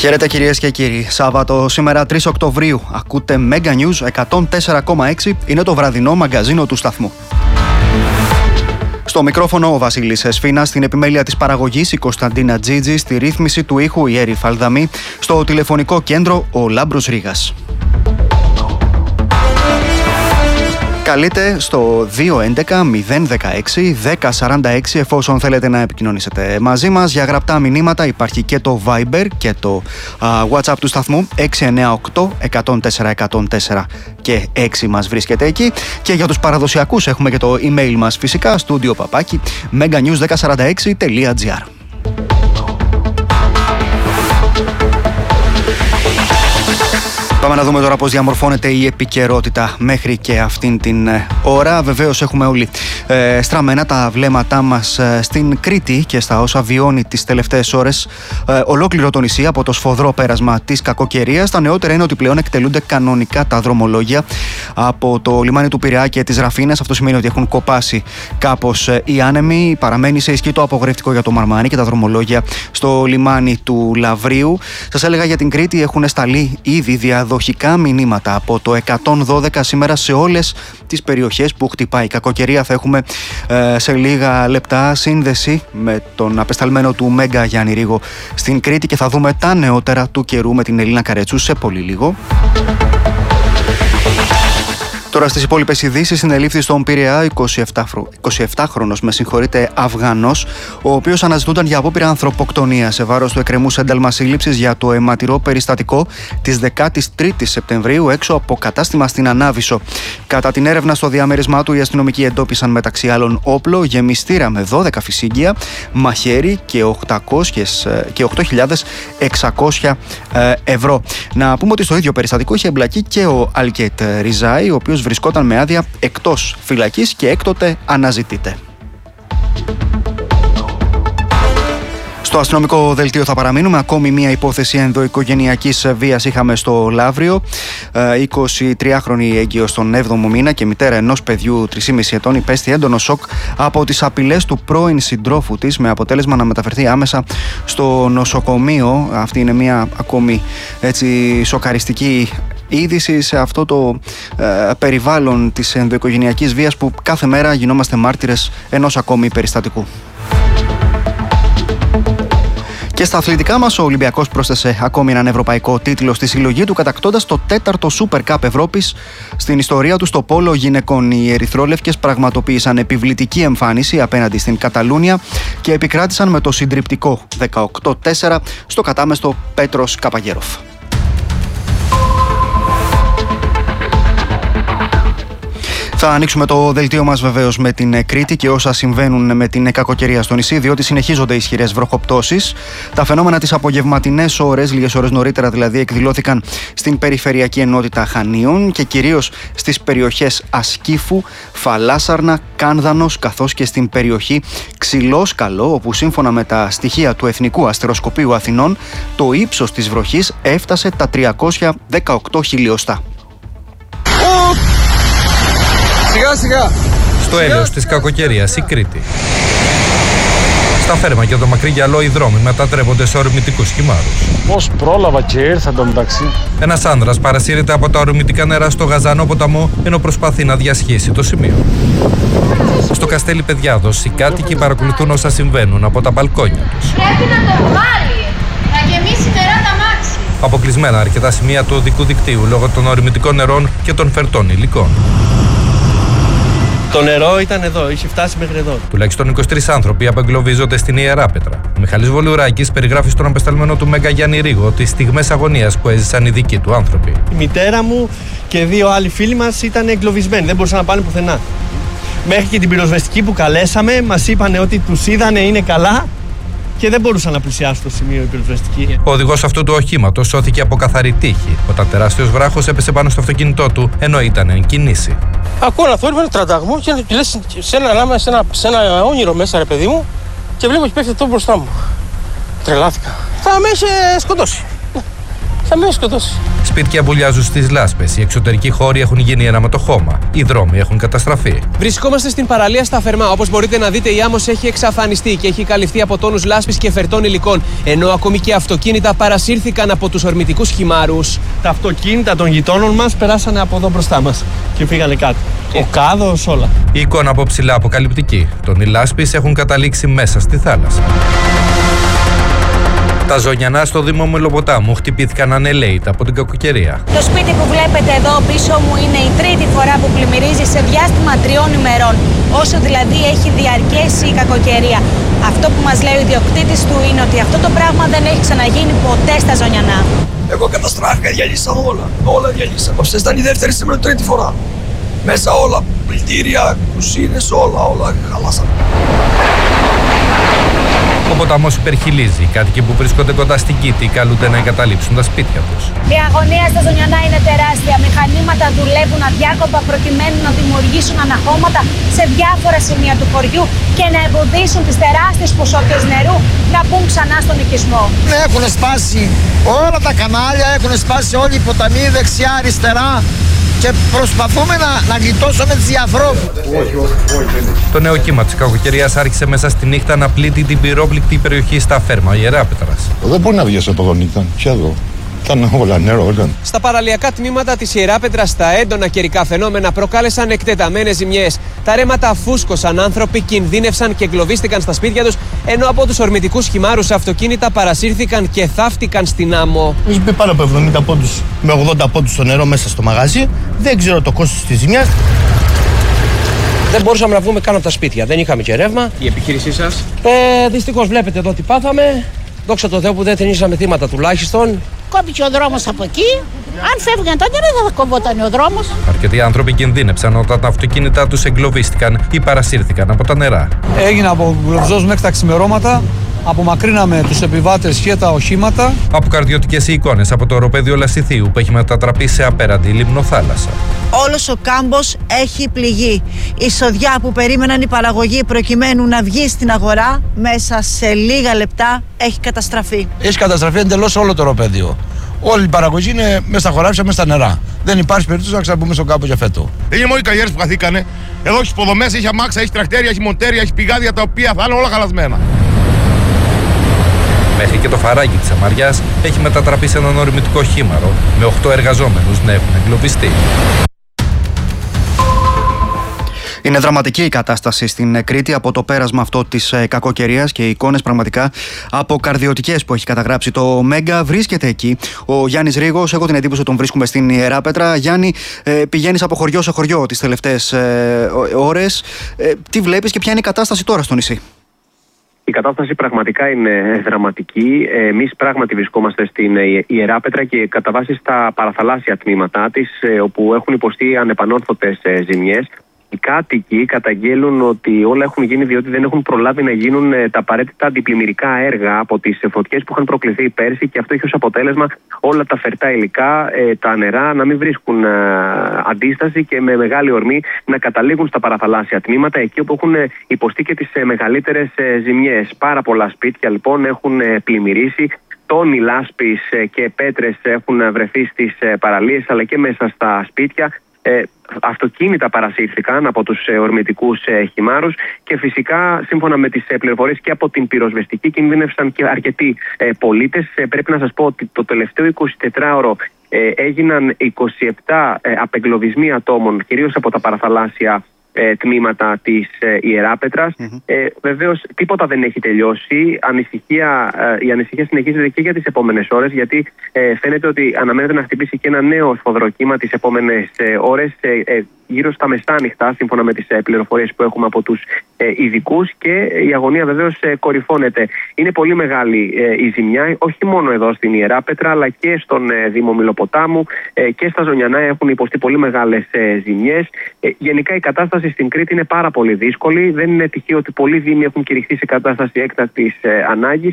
Χαίρετε κυρίες και κύριοι. Σάββατο σήμερα 3 Οκτωβρίου. Ακούτε Mega News 104,6. Είναι το βραδινό μαγκαζίνο του σταθμού. Στο μικρόφωνο ο Βασίλης Εσφήνας, στην επιμέλεια της παραγωγής η Κωνσταντίνα Τζίτζη, στη ρύθμιση του ήχου η Έρη Φαλδαμή, στο τηλεφωνικό κέντρο ο Λάμπρος Ρήγας. Καλείτε στο 211-016-1046 εφόσον θέλετε να επικοινωνήσετε μαζί μας. Για γραπτά μηνύματα υπάρχει και το Viber και το WhatsApp του σταθμού 698-104-104 και 6 μας βρίσκεται εκεί. Και για τους παραδοσιακούς έχουμε και το email μας φυσικά, studio@meganews1046.gr. Πάμε να δούμε τώρα πώς διαμορφώνεται η επικαιρότητα μέχρι και αυτήν την ώρα. Βεβαίως έχουμε όλοι στραμμένα τα βλέμματά μας στην Κρήτη και στα όσα βιώνει τις τελευταίες ώρες ολόκληρο το νησί από το σφοδρό πέρασμα της κακοκαιρίας. Τα νεότερα είναι ότι πλέον εκτελούνται κανονικά τα δρομολόγια από το λιμάνι του Πειραιά και τις Ραφίνες. Αυτό σημαίνει ότι έχουν κοπάσει κάπως οι άνεμοι. Παραμένει σε ισχύ το απογορευτικό για το Μαρμάνι και τα δρομολόγια στο λιμάνι του Λαβρίου. Σας έλεγα για την Κρήτη έχουν σταλεί ήδη διαδοχικά μηνύματα από το 112 σήμερα σε όλες τις περιοχές που χτυπάει η κακοκαιρία. Θα έχουμε σε λίγα λεπτά σύνδεση με τον απεσταλμένο του Μέγκα Γιάννη Ρήγο στην Κρήτη και θα δούμε τα νεότερα του καιρού με την Ελίνα Καρέτσου σε πολύ λίγο. Τώρα στις υπόλοιπες ειδήσεις, συνελήφθη στον Πειραιά 27χρονος Αφγανός, ο οποίος αναζητούνταν για απόπειρα ανθρωποκτονία σε βάρος του εκκρεμούς ένταλμα σύλληψης για το αιματηρό περιστατικό της 13ης Σεπτεμβρίου έξω από κατάστημα στην Ανάβησο. Κατά την έρευνα στο διαμέρισμά του, οι αστυνομικοί εντόπισαν μεταξύ άλλων όπλο, γεμιστήρα με 12 φυσίγγια, μαχαίρι και 8.600 ευρώ. Να πούμε ότι στο ίδιο περιστατικό είχε εμπλακεί και ο Αλκέτ Ριζάη, ο οποίος βρισκόταν με άδεια εκτός φυλακής και έκτοτε αναζητείται. Στο αστυνομικό δελτίο θα παραμείνουμε. Ακόμη μία υπόθεση ενδοοικογενειακής βίας είχαμε στο Λαύριο. 23χρονη έγκυος στον 7ο μήνα και μητέρα ενός παιδιού 3,5 ετών υπέστη έντονο σοκ από τις απειλές του πρώην συντρόφου της, με αποτέλεσμα να μεταφερθεί άμεσα στο νοσοκομείο. Αυτή είναι μία ακόμη έτσι σοκαριστική είδηση σε αυτό το περιβάλλον της ενδοοικογενειακής βίας που κάθε μέρα γινόμαστε μάρτυρες ενός ακόμη περιστατικού. Και στα αθλητικά μας, ο Ολυμπιακός πρόσθεσε ακόμη έναν ευρωπαϊκό τίτλο στη συλλογή του, κατακτώντας το 4ο Super Cup Ευρώπης στην ιστορία του στο πόλο γυναικών. Οι ερυθρόλευκες πραγματοποίησαν επιβλητική εμφάνιση απέναντι στην Καταλούνια και επικράτησαν με το συντριπτικό 18-4 στο κατάμεστο Πέτρος Καπαγέροφ. Θα ανοίξουμε το δελτίο μας βεβαίως με την Κρήτη και όσα συμβαίνουν με την κακοκαιρία στο νησί, διότι συνεχίζονται ισχυρές βροχοπτώσεις. Τα φαινόμενα τις απογευματινές ώρες, λίγες ώρες νωρίτερα δηλαδή, εκδηλώθηκαν στην περιφερειακή ενότητα Χανίων και κυρίως στις περιοχές Ασκήφου, Φαλάσσαρνα, Κάνδανος, καθώς και στην περιοχή Ξυλόσκαλο, όπου σύμφωνα με τα στοιχεία του Εθνικού Αστεροσκοπείου Αθηνών, το ύψος της βροχής έφτασε τα 318 χιλιοστά. Σιγά σιγά. Στο έλεος της κακοκαιρίας η Κρήτη. Στα φέρμα και το μακρύ γυαλό οι δρόμοι μετατρέπονται σε ορμητικούς χυμάρους. Πώς πρόλαβα και ήρθα εντωμεταξύ. Ένας άνδρας παρασύρεται από τα ορμητικά νερά στο Γαζανό ποταμό ενώ προσπαθεί να διασχίσει το σημείο. Στο Καστέλι Παιδιάδος οι κάτοικοι παρακολουθούν όσα συμβαίνουν από τα μπαλκόνια τους. Πρέπει να το βάλει, να γεμίσει νερά τα μάξι. Αποκλεισμένα αρκετά σημεία του οδικού δικτύου λόγω των ορμητικών νερών και των φερτών υλικών. Το νερό ήταν εδώ, είχε φτάσει μέχρι εδώ. Τουλάχιστον 23 άνθρωποι απεγκλωβίζονται στην Ιεράπετρα. Ο Μιχαλής Βολιουράκης περιγράφει στον απεσταλμένο του Μέγκα Γιάννη Ρήγο τις στιγμές αγωνίας που έζησαν οι δικοί του άνθρωποι. Η μητέρα μου και 2 άλλοι φίλοι μας ήταν εγκλωβισμένοι, δεν μπορούσαν να πάνε πουθενά. Μέχρι και την πυροσβεστική που καλέσαμε, μας είπαν ότι τους είδανε, είναι καλά και δεν μπορούσαν να πλησιάσουν το σημείο η πυροσβεστική. Ο οδηγός αυτού του οχήματος σώθηκε από καθαρή τύχη όταν τεράστιος βράχος έπεσε πάνω στο αυτοκίνητό του ενώ ήταν εν κινήσει. Ακούω ένα θόρυβο, ένα τρανταγμό και λες σε ένα όνειρο μέσα, ρε παιδί μου, και βλέπω ότι πέφτει αυτό μπροστά μου. Τρελάθηκα. Θα με είχε σκοτώσει. θα με σκοτώσει. Σπίτια βουλιάζουν στις λάσπες. Οι εξωτερικοί χώροι έχουν γίνει ένα με το χώμα. Οι δρόμοι έχουν καταστραφεί. Βρισκόμαστε στην παραλία στα Φερμά. Όπως μπορείτε να δείτε, η άμμος έχει εξαφανιστεί και έχει καλυφθεί από τόνους λάσπης και φερτών υλικών. Ενώ ακόμη και αυτοκίνητα παρασύρθηκαν από τους ορμητικούς χυμάρους. Τα αυτοκίνητα των γειτόνων μας περάσανε από εδώ μπροστά μας και φύγανε κάτω. Ο κάδος, όλα. Η εικόνα από ψηλά αποκαλυπτική. Τόνοι λάσπης έχουν καταλήξει μέσα στη θάλασσα. Τα Ζωνιανά στο Δήμο Μελοποτάμου χτυπήθηκαν ανελαίητα από την κακοκαιρία. Το σπίτι που βλέπετε εδώ πίσω μου είναι η τρίτη φορά που πλημμυρίζει σε διάστημα 3 ημερών. Όσο δηλαδή έχει διαρκέσει η κακοκαιρία. Αυτό που μας λέει ο ιδιοκτήτης του είναι ότι αυτό το πράγμα δεν έχει ξαναγίνει ποτέ στα Ζωνιανά. Εγώ καταστράφηκα, διαλύσα όλα. Όλα διαλύσα. Αυτή ήταν η δεύτερη, σήμερα η τρίτη φορά. Μέσα όλα, πλυντήρια, κουζίνες, όλα χαλάσαν. Ο ποταμός υπερχιλίζει. Οι κάτοικοι που βρίσκονται κοντά στην Κήτη καλούνται να εγκαταλείψουν τα σπίτια τους. Η αγωνία στα Ζωνιανά είναι τεράστια. Μηχανήματα δουλεύουν αδιάκοπα προκειμένου να δημιουργήσουν αναχώματα σε διάφορα σημεία του χωριού και να εμποδίσουν τις τεράστιες ποσότητες νερού να μπουν ξανά στον οικισμό. Έχουν σπάσει όλα τα κανάλια, έχουν σπάσει όλοι οι ποταμοί δεξιά-αριστερά. Και προσπαθούμε να γλιτώσουμε τις ανθρώπους. Το νέο κύμα της κακοκαιρίας άρχισε μέσα στη νύχτα να πλήττει την πυρόπληκτη περιοχή στα Φέρμα, Ιεράπετρας. Δεν μπορεί να βγεις από εδώ νύχτα. Και εδώ. Ήταν όλα νερό. Στα παραλιακά τμήματα της Ιεράπετρας τα έντονα καιρικά φαινόμενα προκάλεσαν εκτεταμένες ζημιές. Τα ρέματα φούσκωσαν, άνθρωποι κινδύνευσαν και εγκλωβίστηκαν στα σπίτια τους, ενώ από τους ορμητικούς χυμάρους αυτοκίνητα παρασύρθηκαν και θαύτηκαν στην άμμο. Έχει πει πάνω από 70 πόντους με 80 πόντους στο νερό μέσα στο μαγαζί. Δεν ξέρω το κόστος της ζημιάς. Δεν μπορούσαμε να βγούμε καν από τα σπίτια. Δεν είχαμε και ρεύμα. Η επιχείρησή σας? Δυστυχώς βλέπετε εδώ τι πάθαμε. Δόξα τω Θεώ που δεν θενήσαμε θύματα τουλάχιστον. Κόπηκε ο δρόμος από εκεί. Αν φεύγαν τότε δεν θα κοβόταν ο δρόμος. Αρκετοί άνθρωποι κινδύνεψαν όταν τα αυτοκίνητά τους εγκλωβίστηκαν ή παρασύρθηκαν από τα νερά. Έγινε από γλωβιζός μέχρι τα ξημερώματα. Απομακρύναμε τους επιβάτες και τα οχήματα. Αποκαρδιωτικές οι εικόνες από το οροπέδιο Λασιθίου που έχει μετατραπεί σε απέραντη λιμνοθάλασσα. Όλος ο κάμπος έχει πληγεί. Η σοδιά που περίμεναν οι παραγωγοί προκειμένου να βγει στην αγορά μέσα σε λίγα λεπτά έχει καταστραφεί. Έχει καταστραφεί εντελώς όλο το οροπέδιο. Όλη η παραγωγή είναι μέσα στα χωράφια, μέσα στα νερά. Δεν υπάρχει περίπτωση να ξαναμπούμε στον κάμπο για φέτο. Δεν είναι μόνο οι καλλιέργειες που χαθήκανε. Εδώ έχει υποδομές, έχει αμάξα, έχει τρακτέρια, έχει μοντέρια, έχει πηγάδια τα οποία θα είναι όλα χαλασμένα. Μέχρι και το φαράγγι της Αμαριάς έχει μετατραπεί σε έναν ορμητικό χήμαρο, με 8 εργαζόμενους να έχουν εγκλωβιστεί. Είναι δραματική η κατάσταση στην Κρήτη από το πέρασμα αυτό της κακοκαιρίας και οι εικόνες πραγματικά αποκαρδιωτικές που έχει καταγράψει το Μέγκα. Βρίσκεται εκεί ο Γιάννης Ρήγος. Έχω την εντύπωση ότι τον βρίσκουμε στην Ιεράπετρα. Γιάννη, πηγαίνεις από χωριό σε χωριό τις τελευταίες ώρες. Τι βλέπεις και ποια είναι η κατάσταση τώρα στο νησί? Η κατάσταση πραγματικά είναι δραματική. Εμείς πράγματι βρισκόμαστε στην Ιεράπετρα και κατά βάση στα παραθαλάσσια τμήματά της, όπου έχουν υποστεί ανεπανόρθωτες ζημιές. Οι κάτοικοι καταγγέλουν ότι όλα έχουν γίνει διότι δεν έχουν προλάβει να γίνουν τα απαραίτητα αντιπλημμυρικά έργα από τις φωτιές που είχαν προκληθεί πέρσι, και αυτό έχει ως αποτέλεσμα όλα τα φερτά υλικά, τα νερά να μην βρίσκουν αντίσταση και με μεγάλη ορμή να καταλήγουν στα παραθαλάσσια τμήματα, εκεί όπου έχουν υποστεί και τις μεγαλύτερες ζημιές. Πάρα πολλά σπίτια λοιπόν έχουν πλημμυρίσει. Τόνοι λάσπης και πέτρες έχουν βρεθεί στις παραλίες αλλά και μέσα στα σπίτια. Αυτοκίνητα παρασύρθηκαν από τους ορμητικούς χυμάρους και φυσικά σύμφωνα με τις πληροφορίες και από την πυροσβεστική κινδύνευσαν και αρκετοί πολίτες. Πρέπει να σας πω ότι το τελευταίο 24ωρο έγιναν 27 απεγκλωβισμοί ατόμων, κυρίως από τα παραθαλάσσια τμήματα της Ιεράπετρας. Βεβαίως τίποτα δεν έχει τελειώσει. Η ανησυχία συνεχίζεται και για τις επόμενες ώρες, γιατί φαίνεται ότι αναμένεται να χτυπήσει και ένα νέο σφοδροκύμα τις επόμενες ώρες, γύρω στα μεσάνυχτα, σύμφωνα με τις πληροφορίες που έχουμε από τους ειδικούς, και η αγωνία βεβαίως κορυφώνεται. Είναι πολύ μεγάλη η ζημιά, όχι μόνο εδώ στην Ιεράπετρα, αλλά και στον Δήμο Μηλοποτάμου και στα Ζωνιανά έχουν υποστεί πολύ μεγάλες ζημιές. Γενικά η κατάσταση στην Κρήτη είναι πάρα πολύ δύσκολη. Δεν είναι τυχαίο ότι πολλοί δήμοι έχουν κηρυχθεί σε κατάσταση έκτακτης ανάγκης.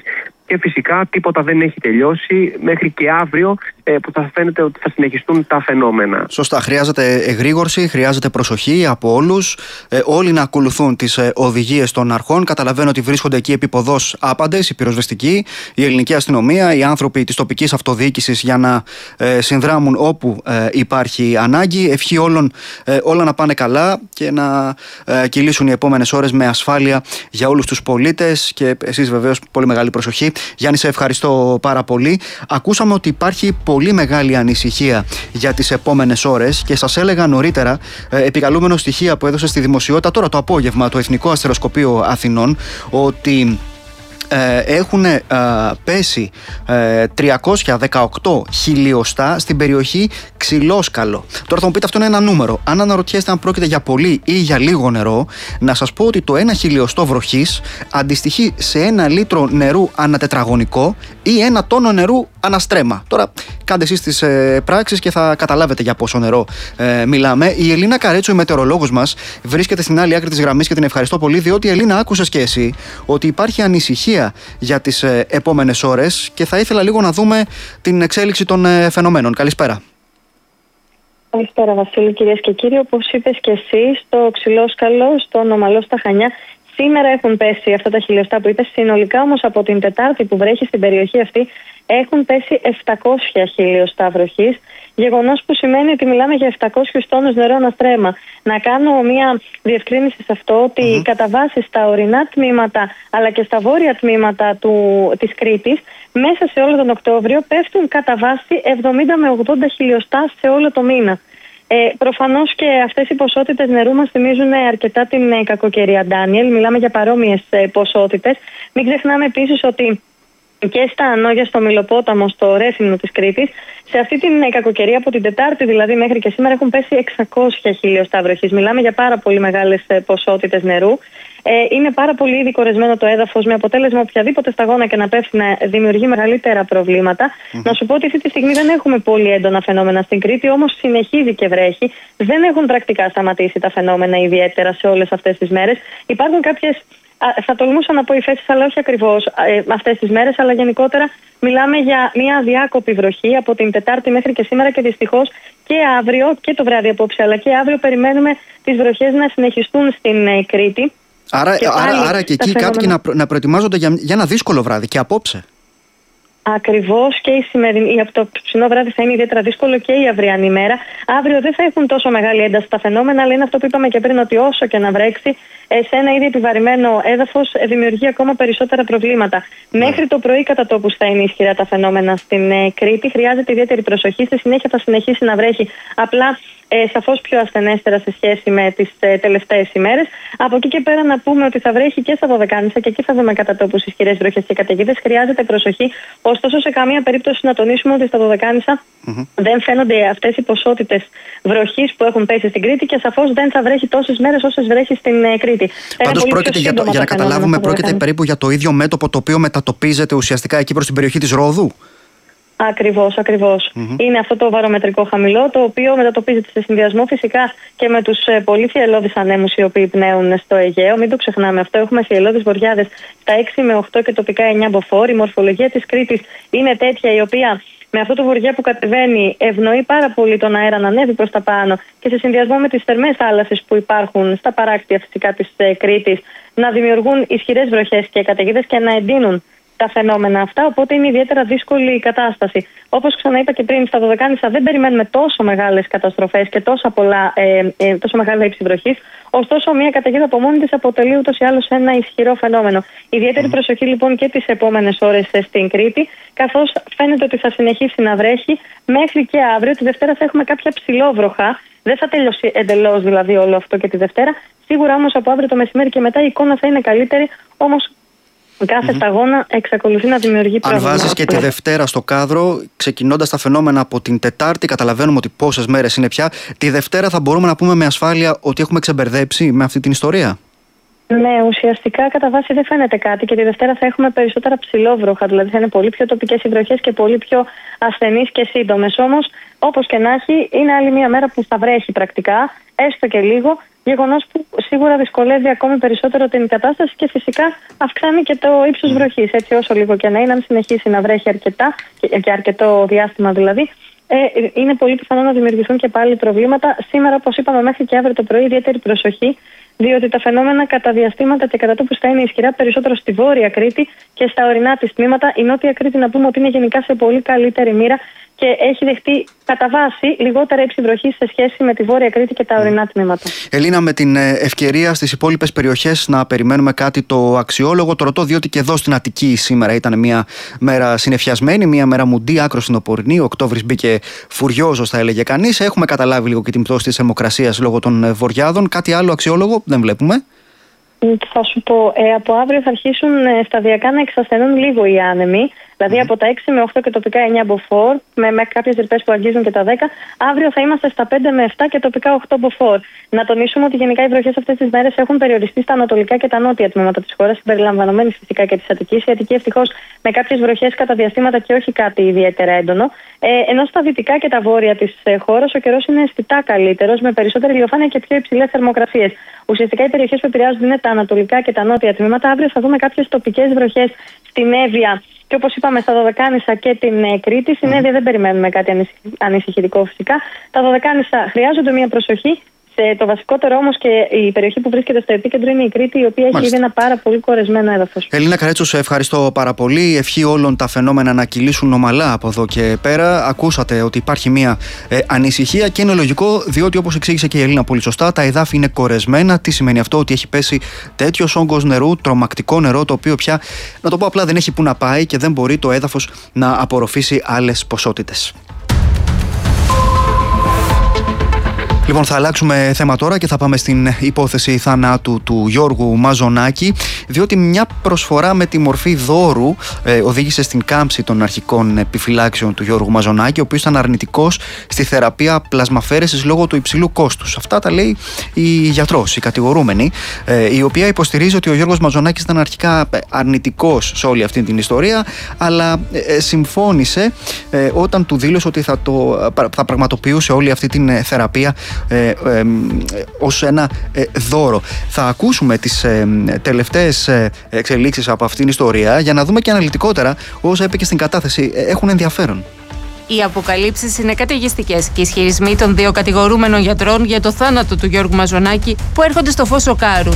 και φυσικά τίποτα δεν έχει τελειώσει μέχρι και αύριο που θα φαίνεται ότι θα συνεχιστούν τα φαινόμενα. Σωστά. Χρειάζεται εγρήγορση, χρειάζεται προσοχή από όλους. Όλοι να ακολουθούν τις οδηγίες των αρχών. Καταλαβαίνω ότι βρίσκονται εκεί επίποδος άπαντες, η πυροσβεστική, η ελληνική αστυνομία, οι άνθρωποι της τοπικής αυτοδιοίκησης για να συνδράμουν όπου υπάρχει ανάγκη. Ευχή όλων όλα να πάνε καλά και να κυλήσουν οι επόμενες ώρες με ασφάλεια για όλους τους πολίτες και εσείς βεβαίως πολύ μεγάλη προσοχή. Γιάννη, σε ευχαριστώ πάρα πολύ. Ακούσαμε ότι υπάρχει πολύ μεγάλη ανησυχία για τις επόμενες ώρες και σας έλεγα νωρίτερα, επικαλούμενο στοιχεία που έδωσε στη δημοσιότητα τώρα το απόγευμα το Εθνικό Αστεροσκοπείο Αθηνών, ότι έχουν πέσει 318 χιλιοστά στην περιοχή Ξυλόσκαλο. Τώρα θα μου πείτε αυτό είναι ένα νούμερο. Αν αναρωτιέστε αν πρόκειται για πολύ ή για λίγο νερό, να σας πω ότι το 1 χιλιοστό βροχής αντιστοιχεί σε 1 λίτρο νερού ανά τετραγωνικό ή 1 τόνο νερού ανά στρέμμα. Τώρα κάντε εσείς τις πράξεις και θα καταλάβετε για πόσο νερό μιλάμε. Η Ελίνα Καρέτσου, η μετεωρολόγος μας, βρίσκεται στην άλλη άκρη της γραμμής και την ευχαριστώ πολύ, διότι Ελίνα, άκουσες και εσύ ότι υπάρχει ανησυχία για τις επόμενες ώρες και θα ήθελα λίγο να δούμε την εξέλιξη των φαινομένων. Καλησπέρα. Καλησπέρα Βασίλη, κυρίες και κύριοι. Όπως είπες και εσύ, στο Ξυλόσκαλο, στον Ομαλό, στα Χανιά, σήμερα έχουν πέσει αυτά τα χιλιοστά που είπες. Συνολικά όμως από την Τετάρτη που βρέχει στην περιοχή αυτή έχουν πέσει 700 χιλιοστά βροχής. Γεγονός που σημαίνει ότι μιλάμε για 700 τόνους νερό ανά στρέμμα. Να κάνω μια διευκρίνηση σε αυτό, ότι κατά βάση στα ορεινά τμήματα αλλά και στα βόρεια τμήματα της Κρήτης, μέσα σε όλο τον Οκτώβριο πέφτουν κατά βάση 70 με 80 χιλιοστά σε όλο το μήνα. Προφανώς και αυτές οι ποσότητες νερού μας θυμίζουν αρκετά την κακοκαιρία, Ντάνιελ. Μιλάμε για παρόμοιες ποσότητες. Μην ξεχνάμε επίσης ότι και στα Ανόγια, στο Μιλοπόταμο, στο Ρέθυμνο της Κρήτης, σε αυτή την κακοκαιρία από την Τετάρτη δηλαδή μέχρι και σήμερα έχουν πέσει 600 χιλιοστά βροχής. Μιλάμε για πάρα πολύ μεγάλες ποσότητες νερού. Είναι πάρα πολύ ήδη κορεσμένο το έδαφος, με αποτέλεσμα οποιαδήποτε σταγόνα και να πέφτει να δημιουργεί μεγαλύτερα προβλήματα. Να σου πω ότι αυτή τη στιγμή δεν έχουμε πολύ έντονα φαινόμενα στην Κρήτη, όμως συνεχίζει και βρέχει. Δεν έχουν πρακτικά σταματήσει τα φαινόμενα ιδιαίτερα σε όλες αυτές τις μέρες. Υπάρχουν κάποιες, θα τολμούσα να πω υφέσεις, αλλά όχι ακριβώς αυτές τις μέρες, αλλά γενικότερα μιλάμε για μια αδιάκοπη βροχή από την Τετάρτη μέχρι και σήμερα και δυστυχώς και αύριο και το βράδυ απόψε, αλλά και αύριο περιμένουμε τις βροχές να συνεχιστούν στην Κρήτη. Άρα και εκεί οι κάτοικοι να προετοιμάζονται για ένα δύσκολο βράδυ και απόψε. Ακριβώς, και από το ψινό βράδυ θα είναι ιδιαίτερα δύσκολο και η αυριανή ημέρα. Αύριο δεν θα έχουν τόσο μεγάλη ένταση τα φαινόμενα, αλλά είναι αυτό που είπαμε και πριν, ότι όσο και να βρέξει, σε ένα ήδη επιβαρημένο έδαφος δημιουργεί ακόμα περισσότερα προβλήματα. Μέχρι το πρωί κατά τόπους θα είναι ισχυρά τα φαινόμενα στην Κρήτη. Χρειάζεται ιδιαίτερη προσοχή. Στη συνέχεια θα συνεχίσει να βρέχει, απλά σαφώς πιο ασθενέστερα σε σχέση με τις τελευταίες ημέρες. Από εκεί και πέρα να πούμε ότι θα βρέχει και στα Δωδεκάνησα και εκεί θα δούμε κατά τόπους ισχυρές βροχές και καταιγίδες. Χρειάζεται προσοχή. Ωστόσο, σε καμία περίπτωση να τονίσουμε ότι στα Δωδεκάνησα δεν φαίνονται αυτές οι ποσότητες βροχής που έχουν πέσει στην Κρήτη και σαφώς δεν θα βρέχει τόσες μέρες όσες βρέχει στην Κρήτη. Πάντως πρόκειται για να καταλάβουμε, πρόκειται περίπου για το ίδιο μέτωπο το οποίο μετατοπίζεται ουσιαστικά εκεί προς την περιοχή της Ρόδου. Ακριβώς. Είναι αυτό το βαρομετρικό χαμηλό, το οποίο μετατοπίζεται σε συνδυασμό φυσικά και με τους πολύ θυελλώδεις ανέμους οι οποίοι πνέουν στο Αιγαίο. Μην το ξεχνάμε αυτό. Έχουμε θυελλώδεις βοριάδες στα 6 με 8 και τοπικά 9 μποφόρ. Η μορφολογία της Κρήτης είναι τέτοια, η οποία με αυτό το βοριά που κατεβαίνει ευνοεί πάρα πολύ τον αέρα να ανέβει προς τα πάνω και σε συνδυασμό με τις θερμές θάλασσες που υπάρχουν στα παράκτια φυσικά της Κρήτης να δημιουργούν ισχυρές βροχές και καταιγίδες και να εντείνουν τα φαινόμενα αυτά, οπότε είναι ιδιαίτερα δύσκολη η κατάσταση. Όπως ξαναείπα και πριν, στα Δωδεκάνησα δεν περιμένουμε τόσο μεγάλες καταστροφές και τόσο μεγάλα ύψη βροχής. Ωστόσο, μια καταιγίδα από μόνη της αποτελεί ούτως ή άλλως ένα ισχυρό φαινόμενο. Ιδιαίτερη προσοχή λοιπόν και τις επόμενες ώρες στην Κρήτη, καθώς φαίνεται ότι θα συνεχίσει να βρέχει μέχρι και αύριο. Τη Δευτέρα θα έχουμε κάποια ψηλόβροχα. Δεν θα τελειώσει εντελώς δηλαδή όλο αυτό και τη Δευτέρα. Σίγουρα όμως από αύριο το μεσημέρι και μετά η εικόνα θα είναι καλύτερη. Όμως κάθε σταγόνα εξακολουθεί να δημιουργεί πρόβλημα. Αν βάζεις και τη Δευτέρα στο κάδρο, ξεκινώντας τα φαινόμενα από την Τετάρτη, καταλαβαίνουμε ότι πόσες μέρες είναι πια. Τη Δευτέρα θα μπορούμε να πούμε με ασφάλεια ότι έχουμε ξεμπερδέψει με αυτή την ιστορία. Ναι, ουσιαστικά κατά βάση δεν φαίνεται κάτι και τη Δευτέρα θα έχουμε περισσότερα ψηλόβροχα. Δηλαδή θα είναι πολύ πιο τοπικές οι βροχές και πολύ πιο ασθενείς και σύντομες. Όμως, όπως και να έχει, είναι άλλη μια μέρα που θα βρέχει πρακτικά, έστω και λίγο. Γεγονός που σίγουρα δυσκολεύει ακόμη περισσότερο την κατάσταση και φυσικά αυξάνει και το ύψος βροχής. Έτσι, όσο λίγο και να είναι, αν συνεχίσει να βρέχει αρκετά και αρκετό διάστημα δηλαδή, είναι πολύ πιθανό να δημιουργηθούν και πάλι προβλήματα. Σήμερα, όπως είπαμε, μέχρι και αύριο το πρωί, ιδιαίτερη προσοχή, διότι τα φαινόμενα κατά διαστήματα και κατά τόπους θα είναι ισχυρά περισσότερο στη Βόρεια Κρήτη και στα ορεινά της τμήματα. Η Νότια Κρήτη, να πούμε ότι είναι γενικά σε πολύ καλύτερη μοίρα και έχει δεχτεί κατά βάση λιγότερα ύψη βροχής σε σχέση με τη Βόρεια Κρήτη και τα ορεινά τμήματα. Ελίνα, με την ευκαιρία στις υπόλοιπες περιοχές να περιμένουμε κάτι το αξιόλογο, το ρωτώ διότι και εδώ στην Αττική σήμερα ήταν μια μέρα συννεφιασμένη, μια μέρα μουντή, άκρο συνοπορεινή. Ο Οκτώβρης μπήκε φουριόζος, θα έλεγε κανείς. Έχουμε καταλάβει λίγο και την πτώση της θερμοκρασίας λόγω των βορειάδων. Κάτι άλλο αξιόλογο δεν βλέπουμε. Θα σου πω, από αύριο θα αρχίσουν σταδιακά να εξασθενούν λίγο οι άνεμοι. Δηλαδή από τα 6 με 8 και τοπικά 9 μποφόρ, με κάποιες ρηπές που αγγίζουν και τα 10. Αύριο θα είμαστε στα 5 με 7 και τοπικά 8 μποφόρ. Να τονίσουμε ότι γενικά οι βροχές αυτές τις μέρες έχουν περιοριστεί στα ανατολικά και τα νότια τμήματα της χώρας, συμπεριλαμβανομένης φυσικά και της Αττικής. Η Αττική ευτυχώς με κάποιες βροχές κατά διαστήματα και όχι κάτι ιδιαίτερα έντονο. Ενώ στα δυτικά και τα βόρεια της χώρας ο καιρός είναι αισθητά καλύτερος, με περισσότερη ηλιοφάνεια και πιο υψηλές θερμοκρασίες. Ουσιαστικά οι περιοχές που επηρεάζονται είναι τα ανατολικά και τα νότια τμήματα. Αύριο θα δούμε κάποιες τοπικές βροχές στην Εύβοια και όπως είπαμε στα Δωδεκάνησα και την Κρήτη. Στην Εύβοια δεν περιμένουμε κάτι ανησυχητικό φυσικά. Τα Δωδεκάνησα χρειάζονται μια προσοχή. Το βασικότερο όμως και η περιοχή που βρίσκεται στο επίκεντρο είναι η Κρήτη, η οποία έχει ήδη ένα πάρα πολύ κορεσμένο έδαφος. Ελίνα Καρέτσου, σε ευχαριστώ πάρα πολύ. Ευχή όλων τα φαινόμενα να κυλήσουν ομαλά από εδώ και πέρα. Ακούσατε ότι υπάρχει μια ανησυχία και είναι λογικό, διότι όπως εξήγησε και η Ελίνα πολύ σωστά, τα εδάφη είναι κορεσμένα. Τι σημαίνει αυτό? Ότι έχει πέσει τέτοιος όγκος νερού, τρομακτικό νερό, το οποίο πια, να το πω απλά, δεν έχει που να πάει και δεν μπορεί το έδαφος να απορροφήσει άλλες ποσότητες. Λοιπόν, θα αλλάξουμε θέμα τώρα και θα πάμε στην υπόθεση θανάτου του Γιώργου Μαζονάκη, διότι μια προσφορά με τη μορφή δώρου οδήγησε στην κάμψη των αρχικών επιφυλάξεων του Γιώργου Μαζονάκη, ο οποίος ήταν αρνητικός στη θεραπεία πλασμαφέρεσης λόγω του υψηλού κόστους. Αυτά τα λέει η γιατρός, η κατηγορούμενη, η οποία υποστηρίζει ότι ο Γιώργος Μαζονάκης ήταν αρχικά αρνητικός σε όλη αυτή την ιστορία, αλλά συμφώνησε όταν του δήλωσε ότι θα πραγματοποιούσε όλη αυτή την θεραπεία ως ένα δώρο. Θα ακούσουμε τις τελευταίες εξελίξεις από αυτήν την ιστορία για να δούμε και αναλυτικότερα όσα είπε και στην κατάθεση. Έχουν ενδιαφέρον. Οι αποκαλύψεις είναι καταιγιστικές και οι ισχυρισμοί των δύο κατηγορούμενων γιατρών για το θάνατο του Γιώργου Μαζονάκη που έρχονται στο φως σοκάρουν.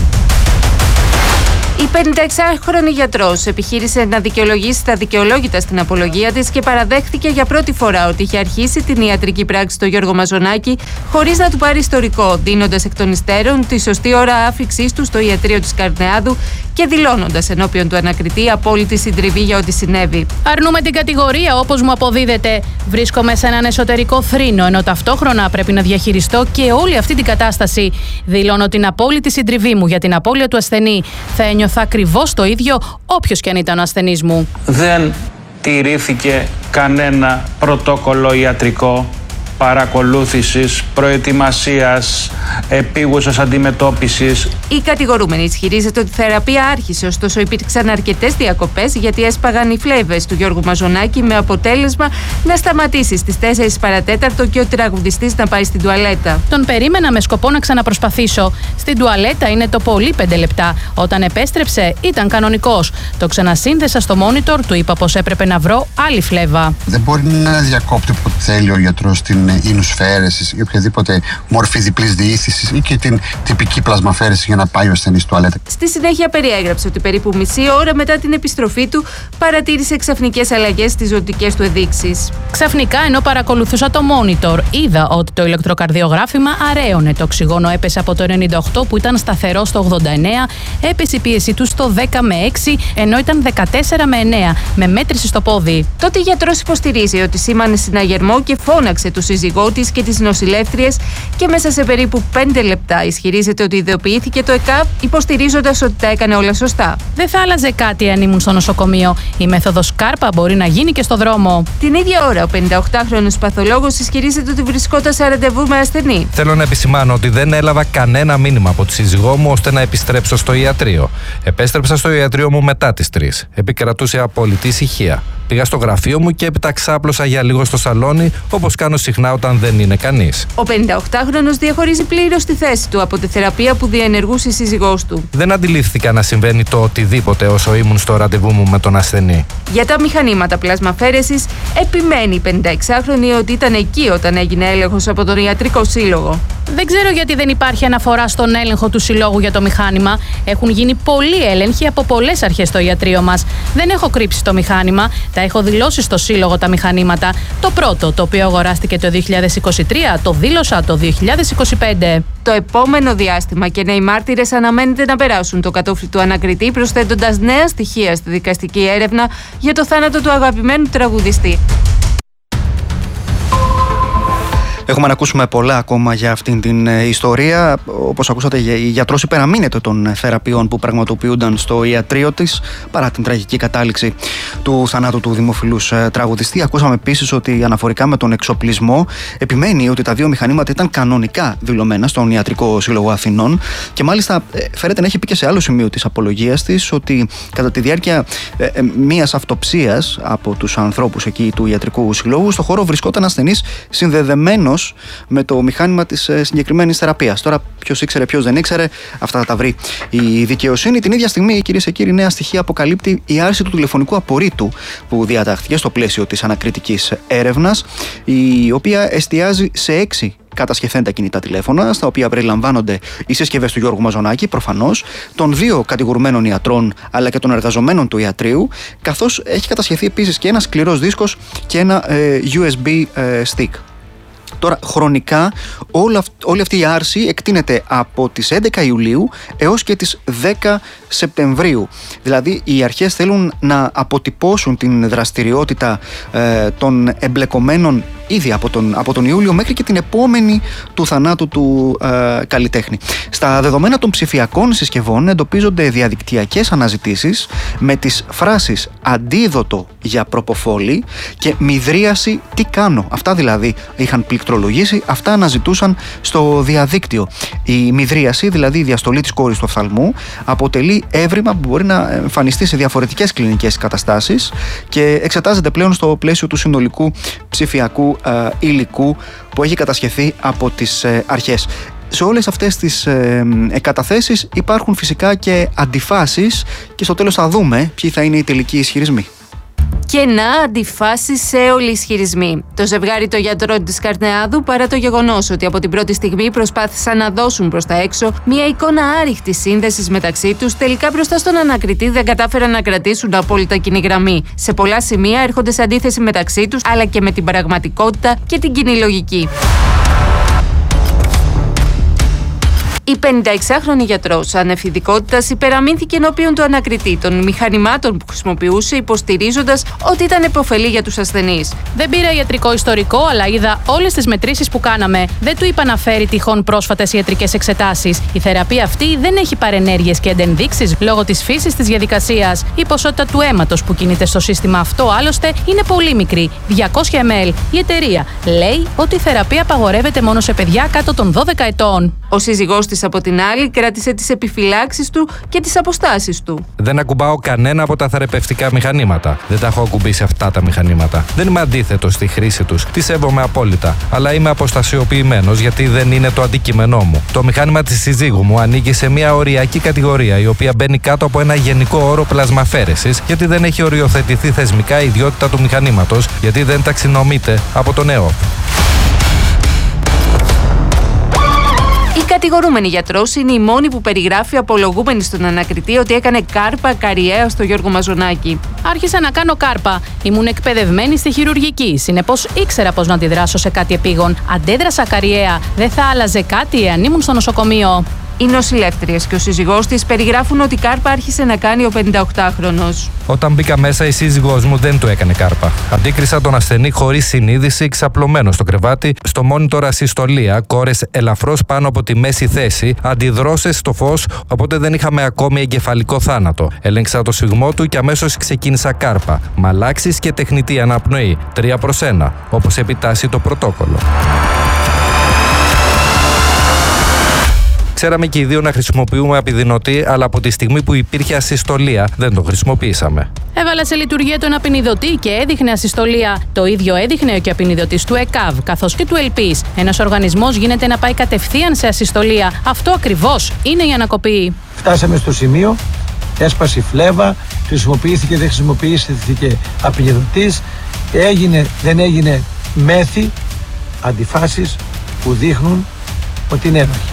Η 56χρονη γιατρός επιχείρησε να δικαιολογήσει τα δικαιολόγητα στην απολογία της και παραδέχθηκε για πρώτη φορά ότι είχε αρχίσει την ιατρική πράξη στο Γιώργο Μαζονάκη χωρίς να του πάρει ιστορικό, δίνοντας εκ των υστέρων τη σωστή ώρα άφηξής του στο ιατρείο της Καρνεάδου και δηλώνοντας ενώπιον του ανακριτή απόλυτη συντριβή για ό,τι συνέβη. Αρνούμε την κατηγορία όπως μου αποδίδεται. Βρίσκομαι σε έναν εσωτερικό θρήνο, ενώ ταυτόχρονα πρέπει να διαχειριστώ και όλη αυτή την κατάσταση. Δηλώνω την απόλυτη συντριβή μου για την απώλεια του ασθενή. Θα ένιωθα ακριβώς το ίδιο όποιος και αν ήταν ο ασθενής μου. Δεν τηρήθηκε κανένα πρωτόκολλο ιατρικό παρακολούθησης, προετοιμασίας, επίγουσας αντιμετώπισης. Η κατηγορούμενη ισχυρίζεται ότι η θεραπεία άρχισε, ωστόσο υπήρξαν αρκετές διακοπές γιατί έσπαγαν οι φλέβες του Γιώργου Μαζονάκη με αποτέλεσμα να σταματήσει στις 4 παρατέταρτο και ο τραγουδιστής να πάει στην τουαλέτα. Τον περίμενα με σκοπό να ξαναπροσπαθήσω. Στην τουαλέτα είναι το πολύ 5 λεπτά. Όταν επέστρεψε ήταν κανονικός. Το ξανασύνδεσα στο monitor, του είπα πως έπρεπε να βρω άλλη φλέβα. Δεν μπορεί να διακόπτει όποτε θέλει ο γιατρός την ίνουσφαίρεση ή οποιαδήποτε μορφή διπλής διήθησης ή και την τυπική πλασμαφέρεση για να πάει ο ασθενής τουαλέτα. Στη συνέχεια περιέγραψε ότι περίπου μισή ώρα μετά την επιστροφή του παρατήρησε ξαφνικές αλλαγές στις ζωτικές του ενδείξεις. Ξαφνικά, ενώ παρακολουθούσα το monitor, είδα ότι το ηλεκτροκαρδιογράφημα αραίωνε. Το οξυγόνο έπεσε από το 98 που ήταν σταθερό στο 89, έπεσε η πίεση του στο 10 με 6, ενώ ήταν 14 με 9, με μέτρηση στο πόδι. Τότε η γιατρός υποστηρίζει ότι σήμανε συναγερμό και φώναξε του σύζυγό της και τις νοσηλεύτριες και μέσα σε περίπου 5 λεπτά ισχυρίζεται ότι ειδοποιήθηκε το ΕΚΑΒ, υποστηρίζοντας ότι τα έκανε όλα σωστά. Δεν θα άλλαζε κάτι αν ήμουν στο νοσοκομείο. Η μέθοδος Κάρπα μπορεί να γίνει και στο δρόμο. Την ίδια ώρα, ο 58χρονος παθολόγος ισχυρίζεται ότι βρισκόταν σε ραντεβού με ασθενή. Θέλω να επισημάνω ότι δεν έλαβα κανένα μήνυμα από τη σύζυγό μου ώστε να επιστρέψω στο ιατρείο. Επέστρεψα στο ιατρείο μου μετά τις 3. Επικρατούσε απόλυτη ησυχία. Πήγα στο γραφείο μου και έπειτα ξάπλωσα για λίγο στο σαλόνι, όπως κάνω συχνά όταν δεν είναι κανείς. Ο 58χρονος διαχωρίζει πλήρως τη θέση του από τη θεραπεία που διενεργούσε η σύζυγός του. Δεν αντιλήφθηκα να συμβαίνει το οτιδήποτε όσο ήμουν στο ραντεβού μου με τον ασθενή. Για τα μηχανήματα πλασμαφέρεσης, επιμένει η 56χρονη ότι ήταν εκεί όταν έγινε έλεγχος από τον Ιατρικό Σύλλογο. Δεν ξέρω γιατί δεν υπάρχει αναφορά στον έλεγχο του Συλλόγου για το μηχάνημα. Έχουν γίνει πολλοί έλεγχοι από πολλές αρχές στο ιατρείο μας. Δεν έχω κρύψει το μηχάνημα. Τα έχω δηλώσει στο Σύλλογο τα μηχανήματα. Το πρώτο, το οποίο αγοράστηκε το 2023, το δήλωσα το 2025. Το επόμενο διάστημα και νέοι μάρτυρες αναμένεται να περάσουν το κατόφλι του ανακριτή, προσθέτοντας νέα στοιχεία στη δικαστική έρευνα για το θάνατο του αγαπημένου τραγουδιστή. Έχουμε να ακούσουμε πολλά ακόμα για αυτήν την ιστορία. Όπως ακούσατε, η γιατρός υπεραμείνεται των θεραπείων που πραγματοποιούνταν στο ιατρείο της παρά την τραγική κατάληξη του θανάτου του δημοφιλούς τραγουδιστή. Ακούσαμε επίσης ότι αναφορικά με τον εξοπλισμό επιμένει ότι τα δύο μηχανήματα ήταν κανονικά δηλωμένα στον Ιατρικό Σύλλογο Αθηνών και μάλιστα φέρεται να έχει πει και σε άλλο σημείο της απολογίας της ότι κατά τη διάρκεια μιας αυτοψίας από τους ανθρώπους εκεί του Ιατρικού Συλλόγου στο χώρο βρισκόταν ασθενής συνδεδεμένος με το μηχάνημα της συγκεκριμένης θεραπείας. Τώρα, ποιος ήξερε, ποιος δεν ήξερε, αυτά θα τα βρει η δικαιοσύνη. Την ίδια στιγμή, κυρίες και κύριοι, νέα στοιχεία αποκαλύπτει η άρση του τηλεφωνικού απορρίτου που διατάχθηκε στο πλαίσιο της ανακριτικής έρευνας, η οποία εστιάζει σε 6 κατασκευθέντα κινητά τηλέφωνα, στα οποία περιλαμβάνονται οι συσκευές του Γιώργου Μαζονάκη, προφανώς, των 2 κατηγορουμένων ιατρών αλλά και των εργαζομένων του ιατρείου, καθώς έχει κατασχεθεί επίσης και ένας σκληρός δίσκος και ένα USB stick. Τώρα, χρονικά, όλη αυτή η άρση εκτείνεται από τις 11 Ιουλίου έως και τις 10 Σεπτεμβρίου. Δηλαδή, οι αρχές θέλουν να αποτυπώσουν την δραστηριότητα των εμπλεκομένων ήδη από τον Ιούλιο μέχρι και την επόμενη του θανάτου του καλλιτέχνη. Στα δεδομένα των ψηφιακών συσκευών εντοπίζονται διαδικτυακές αναζητήσεις με τις φράσεις «αντίδοτο για προποφόλη» και «μυδρίαση τι κάνω». Αυτά δηλαδή είχαν πληκτρολογήσει, αυτά αναζητούσαν στο διαδίκτυο. Η μυδρίαση, δηλαδή η διαστολή της κόρης του οφθαλμού, αποτελεί έβριμα που μπορεί να εμφανιστεί σε διαφορετικές κλινικές καταστάσεις και εξετάζεται πλέον στο πλαίσιο του συνολικού ψηφιακού υλικού που έχει κατασχεθεί από τις αρχές. Σε όλες αυτές τις καταθέσεις υπάρχουν φυσικά και αντιφάσεις και στο τέλος θα δούμε ποιοι θα είναι οι τελικοί ισχυρισμοί. Κενά, αντιφάσεις σε όλοι οι ισχυρισμοί. Το ζευγάρι των γιατρών της Καρνεάδου, παρά το γεγονός ότι από την πρώτη στιγμή προσπάθησαν να δώσουν προς τα έξω μια εικόνα άριχτης σύνδεσης μεταξύ τους, τελικά μπροστά στον ανακριτή δεν κατάφεραν να κρατήσουν απόλυτα κοινή γραμμή. Σε πολλά σημεία έρχονται σε αντίθεση μεταξύ τους, αλλά και με την πραγματικότητα και την κοινή λογική. Η 56χρονη γιατρός ανευθυντικότητας υπεραμείνθηκε ενώπιον του ανακριτή των μηχανημάτων που χρησιμοποιούσε, υποστηρίζοντας ότι ήταν επωφελή για τους ασθενείς. Δεν πήρα ιατρικό ιστορικό, αλλά είδα όλες τις μετρήσεις που κάναμε. Δεν του είπα να φέρει τυχόν πρόσφατες ιατρικές εξετάσεις. Η θεραπεία αυτή δεν έχει παρενέργειες και αντενδείξεις λόγω της φύσης της διαδικασίας. Η ποσότητα του αίματος που κινείται στο σύστημα αυτό άλλωστε είναι πολύ μικρή, 200 ml. Η εταιρεία λέει ότι η θεραπεία απαγορεύεται μόνο σε παιδιά κάτω των 12 ετών. Ο σύζυγός της από την άλλη κράτησε τις επιφυλάξεις του και τις αποστάσεις του. Δεν ακουμπάω κανένα από τα θεραπευτικά μηχανήματα. Δεν τα έχω ακουμπήσει αυτά τα μηχανήματα. Δεν είμαι αντίθετος στη χρήση τους. Τη σέβομαι απόλυτα. Αλλά είμαι αποστασιοποιημένος γιατί δεν είναι το αντικείμενό μου. Το μηχάνημα της συζύγου μου ανήκει σε μια οριακή κατηγορία η οποία μπαίνει κάτω από ένα γενικό όρο πλασμαφέρεσης γιατί δεν έχει οριοθετηθεί θεσμικά η ιδιότητα του μηχανήματος, γιατί δεν ταξινομείται από τον ΕΟΠ. Η κατηγορούμενη γιατρός είναι η μόνη που περιγράφει απολογούμενη στον ανακριτή ότι έκανε κάρπα καριέρα στο Γιώργο Μαζονάκη. Άρχισα να κάνω κάρπα. Ήμουν εκπαιδευμένη στη χειρουργική. Συνεπώς ήξερα πώς να αντιδράσω σε κάτι επίγον. Αντέδρασα καριέρα. Δεν θα άλλαζε κάτι εάν ήμουν στο νοσοκομείο. Οι νοσηλεύτριες και ο σύζυγός της περιγράφουν ότι κάρπα άρχισε να κάνει ο 58χρονος. Όταν μπήκα μέσα, η σύζυγός μου δεν του έκανε κάρπα. Αντίκρισα τον ασθενή χωρίς συνείδηση, ξαπλωμένο στο κρεβάτι, στο μόνιτορ ασυστολία, κόρες ελαφρώς πάνω από τη μέση θέση, αντιδρόσες στο φως, οπότε δεν είχαμε ακόμη εγκεφαλικό θάνατο. Έλεγξα το σφιγμό του και αμέσως ξεκίνησα κάρπα. Μαλάξεις και τεχνητή αναπνοή, 3/1, όπως επιτάσσει το πρωτόκολλο. Ξέραμε και οι δύο να χρησιμοποιούμε απειδηνωτή, αλλά από τη στιγμή που υπήρχε ασυστολία δεν το χρησιμοποιήσαμε. Έβαλε σε λειτουργία τον απεινιδωτή και έδειχνε ασυστολία. Το ίδιο έδειχνε και ο απεινιδωτής του ΕΚΑΒ, καθώς και του ΕΛΠΙΣ. Ένας οργανισμός γίνεται να πάει κατευθείαν σε ασυστολία. Αυτό ακριβώς είναι η ανακοπή. Φτάσαμε στο σημείο, έσπασε η φλέβα, χρησιμοποιήθηκε, δεν χρησιμοποιήθηκε απεινιδωτής, έγινε, δεν έγινε μέθη, αντιφάσεις που δείχνουν ότι είναι ένοχη.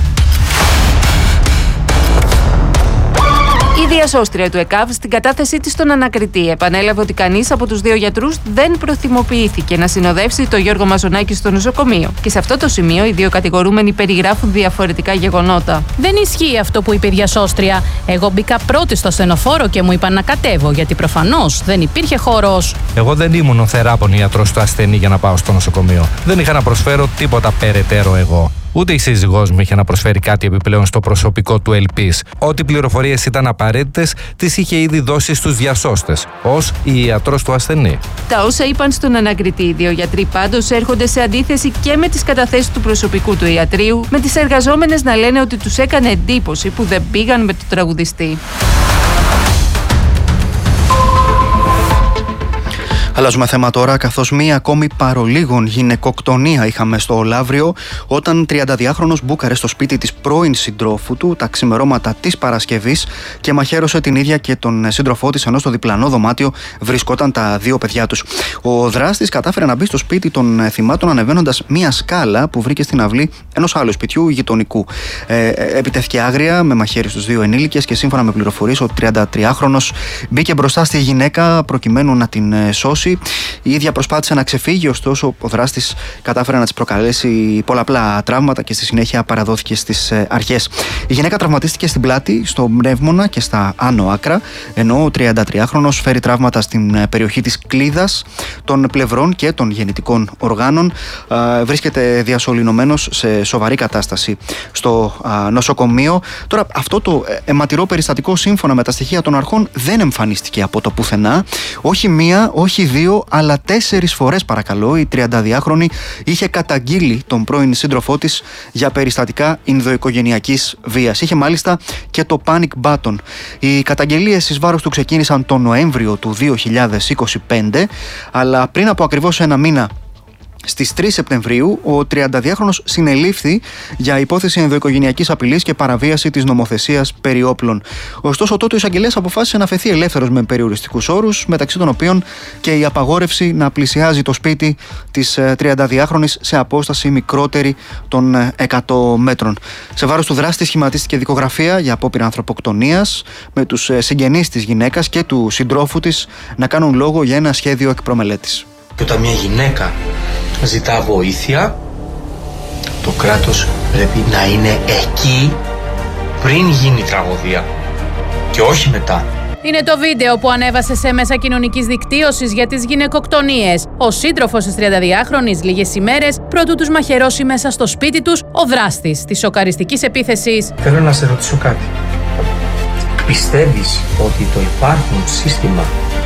Η διασώστρια του ΕΚΑΒ στην κατάθεσή της στον ανακριτή επανέλαβε ότι κανείς από τους δύο γιατρούς δεν προθυμοποιήθηκε να συνοδεύσει τον Γιώργο Μαζονάκη στο νοσοκομείο. Και σε αυτό το σημείο οι δύο κατηγορούμενοι περιγράφουν διαφορετικά γεγονότα. Δεν ισχύει αυτό που είπε η διασώστρια. Εγώ μπήκα πρώτη στο στενοφόρο και μου είπαν να κατέβω, γιατί προφανώς δεν υπήρχε χώρος. Εγώ δεν ήμουν ο θεράπων ιατρός του ασθενή για να πάω στο νοσοκομείο. Δεν είχα να προσφέρω τίποτα περαιτέρω εγώ. Ούτε η σύζυγός μου είχε να προσφέρει κάτι επιπλέον στο προσωπικό του ΕΛΠΙΣ. Ό,τι πληροφορίες ήταν απαραίτητες, τις είχε ήδη δώσει στους διασώστες, ως η ιατρός του ασθενή. Τα όσα είπαν στον ανακριτή οι δύο γιατροί πάντως έρχονται σε αντίθεση και με τις καταθέσεις του προσωπικού του ιατρείου, με τις εργαζόμενες να λένε ότι τους έκανε εντύπωση που δεν πήγαν με τον τραγουδιστή. Αλλάζουμε θέμα τώρα, καθώς μία ακόμη παρολίγων γυναικοκτονία είχαμε στο Λαύριο, όταν 32χρονος μπούκαρε στο σπίτι της πρώην συντρόφου του τα ξημερώματα της Παρασκευής και μαχαίρωσε την ίδια και τον σύντροφό της, ενώ στο διπλανό δωμάτιο βρισκόταν τα δύο παιδιά τους. Ο δράστης κατάφερε να μπει στο σπίτι των θυμάτων ανεβαίνοντας μία σκάλα που βρήκε στην αυλή ενός άλλου σπιτιού γειτονικού. Επιτέθηκε άγρια με μαχαίρι στους δύο ενήλικες και σύμφωνα με πληροφορίες ο 33χρονος μπήκε μπροστά στη γυναίκα προκειμένου να την σώσει. Η ίδια προσπάθησε να ξεφύγει, ωστόσο ο δράστης κατάφερε να της προκαλέσει πολλαπλά τραύματα και στη συνέχεια παραδόθηκε στις αρχές. Η γυναίκα τραυματίστηκε στην πλάτη, στο πνεύμονα και στα άνω άκρα, ενώ ο 33χρονος φέρει τραύματα στην περιοχή της κλίδας, των πλευρών και των γεννητικών οργάνων. Βρίσκεται διασωληνωμένος σε σοβαρή κατάσταση στο νοσοκομείο. Τώρα, αυτό το αιματηρό περιστατικό, σύμφωνα με τα στοιχεία των αρχών, δεν εμφανίστηκε από το πουθενά. Όχι μία, όχι δύο, αλλά 4 φορές, παρακαλώ, η 32χρονη είχε καταγγείλει τον πρώην σύντροφό της για περιστατικά ινδοοικογενειακής βίας. Είχε μάλιστα και το panic button. Οι καταγγελίες εις βάρος του ξεκίνησαν τον Νοέμβριο του 2025, αλλά πριν από ακριβώς ένα μήνα, στις 3 Σεπτεμβρίου, ο 32χρονος συνελήφθη για υπόθεση ενδοοικογενειακής απειλής και παραβίαση της νομοθεσίας περί όπλων. Ωστόσο, τότε ο εισαγγελέας αποφάσισε να αφαιθεί ελεύθερος με περιοριστικούς όρους, μεταξύ των οποίων και η απαγόρευση να πλησιάζει το σπίτι της 32χρονης σε απόσταση μικρότερη των 100 μέτρων. Σε βάρος του δράστη σχηματίστηκε δικογραφία για απόπειρα ανθρωποκτονίας, με τους συγγενείς της γυναίκας και του συντρόφου της να κάνουν λόγο για ένα σχέδιο εκπρομελέτης. Και όταν μια γυναίκα ζητά βοήθεια, το κράτος πρέπει να είναι εκεί πριν γίνει η τραγωδία και όχι μετά. Είναι το βίντεο που ανέβασε σε μέσα κοινωνικής δικτύωσης για τις γυναικοκτονίες. Ο σύντροφος της 32χρονης λίγες ημέρες προτού τους μαχαιρώσει μέσα στο σπίτι τους ο δράστης της σοκαριστικής επίθεσης. Θέλω να σε ρωτήσω κάτι. Πιστεύεις ότι το υπάρχον σύστημα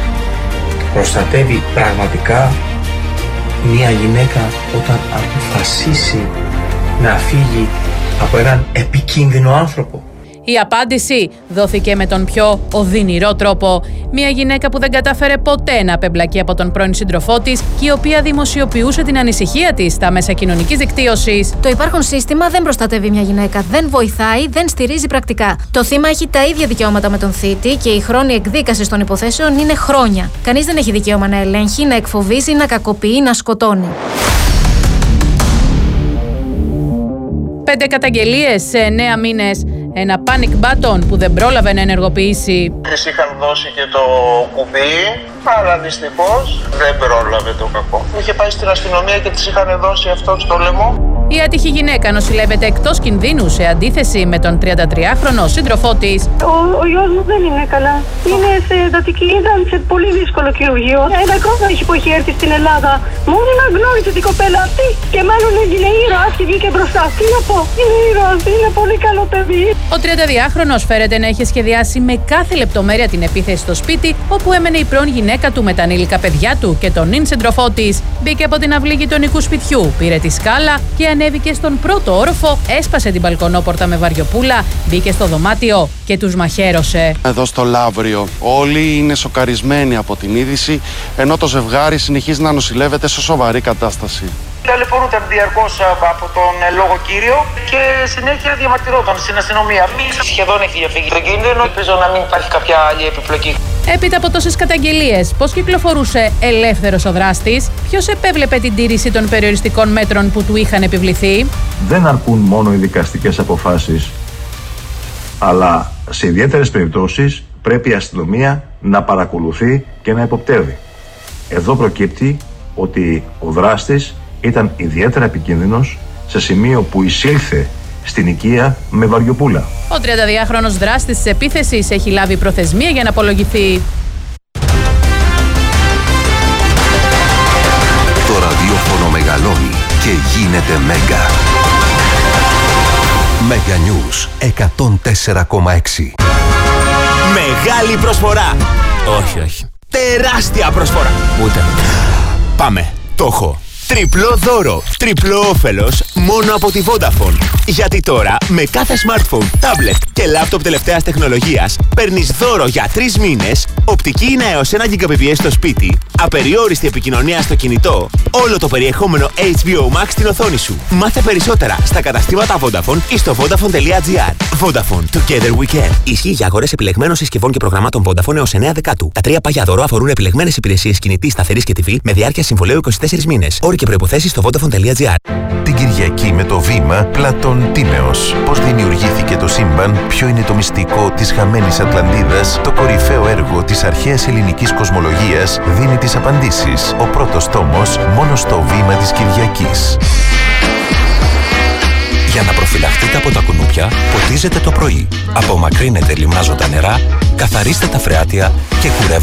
προστατεύει πραγματικά μια γυναίκα όταν αποφασίσει να φύγει από έναν επικίνδυνο άνθρωπο? Η απάντηση δόθηκε με τον πιο οδυνηρό τρόπο. Μια γυναίκα που δεν κατάφερε ποτέ να απεμπλακεί από τον πρώην σύντροφό της και η οποία δημοσιοποιούσε την ανησυχία της στα μέσα κοινωνικής δικτύωσης. Το υπάρχον σύστημα δεν προστατεύει μια γυναίκα, δεν βοηθάει, δεν στηρίζει πρακτικά. Το θύμα έχει τα ίδια δικαιώματα με τον θήτη και η χρόνη εκδίκαση των υποθέσεων είναι χρόνια. Κανείς δεν έχει δικαίωμα να ελέγχει, να εκφοβίζει, να κακοποιεί, να σκοτώνει. 5 καταγγελίες σε 9 μήνες. Ένα panic button που δεν πρόλαβε να ενεργοποιήσει. Της είχαν δώσει και το κουμπί, αλλά δυστυχώς δεν πρόλαβε το κακό. Είχε πάει στην αστυνομία και της είχαν δώσει αυτό στο λαιμό. Η άτυχη γυναίκα νοσηλεύεται εκτός κινδύνου σε αντίθεση με τον 33χρονο σύντροφό της. Ο γιος μου δεν είναι καλά. Είναι σε εντατική, ήταν σε πολύ δύσκολο χειρουργείο. Ένα χρόνο έχει που έχει έρθει στην Ελλάδα. Μόνο να γνώρισε την κοπέλα αυτή και μάλλον έγινε ήρωας και βγήκε μπροστά. Τι να πω, είναι ήρωας, είναι πολύ καλό παιδί. Ο 32χρονος φέρεται να είχε σχεδιάσει με κάθε λεπτομέρεια την επίθεση στο σπίτι, όπου έμενε η πρώην γυναίκα του με τα ανήλικα παιδιά του και τον νυν σύντροφό της. Μπήκε από την αυλή γειτονικού σπιτιού, πήρε τη σκάλα και ανέβηκε στον πρώτο όροφο, έσπασε την μπαλκονόπορτα με βαριοπούλα, μπήκε στο δωμάτιο και τους μαχαίρωσε. Εδώ στο Λαύριο όλοι είναι σοκαρισμένοι από την είδηση, ενώ το ζευγάρι συνεχίζει να νοσηλεύεται σε σοβαρή κατάσταση. Ταλαιπωρούνταν διαρκώς από τον λογοκύριο και συνέχεια διαμαρτυρόταν στην αστυνομία. Σχεδόν έχει διαφύγει τον κίνδυνο, ελπίζω να μην υπάρχει κάποια άλλη επιπλοκή. Έπειτα από τόσες καταγγελίες, πώς κυκλοφορούσε ελεύθερος ο δράστης, ποιος επέβλεπε την τήρηση των περιοριστικών μέτρων που του είχαν επιβληθεί? Δεν αρκούν μόνο οι δικαστικές αποφάσεις, αλλά σε ιδιαίτερες περιπτώσεις πρέπει η αστυνομία να παρακολουθεί και να υποπτεύει. Εδώ προκύπτει ότι ο δράστης ήταν ιδιαίτερα επικίνδυνος σε σημείο που εισήλθε στην οικία με βαριοπούλα. Ο 32χρονος δράστης της επίθεσης έχει λάβει προθεσμία για να απολογηθεί. Το ραδιόφωνο μεγαλώνει και γίνεται μέγα. Μέγα News 104,6. Μεγάλη προσφορά. Όχι. Τεράστια προσφορά. Ούτε. Πάμε. Το έχω. Τριπλό δώρο, τριπλό όφελος μόνο από τη Vodafone. Γιατί τώρα με κάθε smartphone, tablet και laptop τελευταίας τεχνολογίας παίρνεις δώρο για 3 μήνες, οπτική ίνα έως 1 Gbps στο σπίτι, απεριόριστη επικοινωνία στο κινητό, όλο το περιεχόμενο HBO Max στην οθόνη σου. Μάθε περισσότερα στα καταστήματα Vodafone ή στο Vodafone.gr. Vodafone, together we can. Ισχύει για αγορές επιλεγμένων συσκευών και προγραμμάτων Vodafone έως 9 Δεκάτου. Τα 3 πάγια δώρο αφορούν επιλεγμένες υπηρεσίες κινητής, σταθερής και TV με διάρκεια συμβολαίου 24 μήνες. Όροι και προϋποθέσεις στο Vodafone.gr. Την Κυριακή με το βήμα Πλατών Τίμεως. Πώς δημιουργήθηκε το σύμπαν, ποιο είναι το μυστικό της χαμένης Ατλαντίδας, το κορυφαίο έργο της αρχαίας ελληνικής κοσμολογίας δίνει τις απαντήσεις. Ο πρώτος τόμος μόνο στο βήμα της Κυριακής. Για να προφυλαχτείτε από τα κουνούπια, ποτίζετε το πρωί. Απομακρύνετε λιμνάζοντα νερά, καθαρίστε τα φρεάτια και κουρεύετε